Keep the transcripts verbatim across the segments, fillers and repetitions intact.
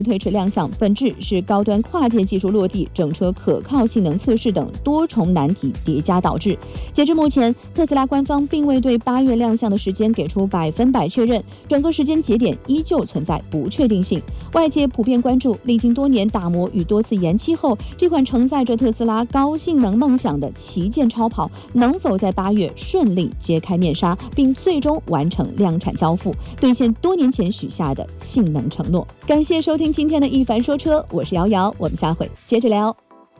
推迟亮相，本质是高端跨界技术落地、整车可靠性能测试等多重难题叠加导致。截至目前，特斯拉官方并未对八月亮相的时间给出百分百确认，整个时间节点依旧存在不确定性。外界普遍关注，历经多年打磨与多次延期后，这款承载着特斯拉高性能梦想的旗舰超跑能否在八月顺利揭开面纱，并最终完成量产交付，兑现多年前许下的性能承诺。感谢收听今天的一凡说车，我是瑶瑶，我们下回接着聊。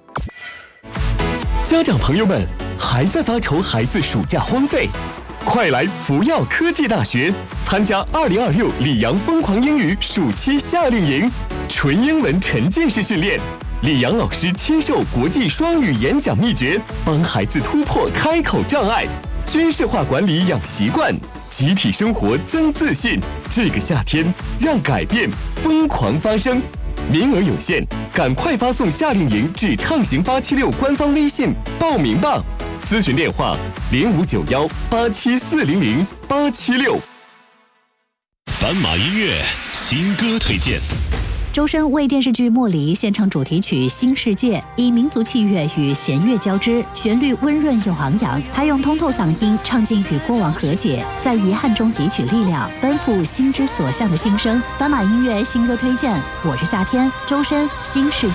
家长朋友们还在发愁孩子暑假荒废？快来福耀科技大学参加二零二六里昂疯狂英语暑期夏令营，纯英文沉浸式训练，里昂老师亲授国际双语演讲秘诀，帮孩子突破开口障碍，军事化管理养习惯，集体生活增自信。这个夏天，让改变疯狂发生。名额有限，赶快发送夏令营至畅行八七六官方微信报名吧。咨询电话零五九幺八七四零零八七六。 斑马音乐新歌推荐。 周深为电视剧《茉莉》献唱主题曲《新世界》，以民族器乐与弦乐交织，旋律温润又昂扬。他用通透嗓音唱尽与过往和解，在遗憾中汲取力量，奔赴心之所向的心声。斑马音乐新歌推荐，我是夏天，周深《新世界》。